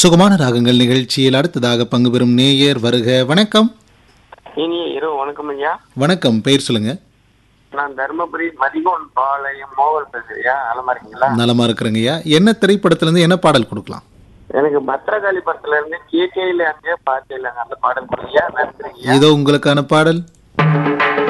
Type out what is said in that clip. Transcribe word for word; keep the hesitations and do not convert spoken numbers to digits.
சுகமான ராகங்கள் நிகழ்ச்சியில் அடுத்ததாக பங்கு பெறும் நேயர் வருக. வணக்கம். இனிய இரவு வணக்கம் ஐயா. வணக்கம். பெயர் சொல்லுங்க. நான் தர்மபுரி மதிகோன் பாளையம் மோகன் பேசுறியா? நலமா இருக்கீங்களா? நலமா இருக்கிறேங்கய்யா. என்ன திரைப்படத்துல இருந்து என்ன பாடல் கொடுக்கலாம்? எனக்கு பத்ரகாளி படத்துல இருந்து கேட்கையில அங்கே பாட்டு இல்லைங்க, அந்த பாடல் கொடுங்கய்யா. நன்றிங்கய்யா. இதோ உங்களுக்கான பாடல்.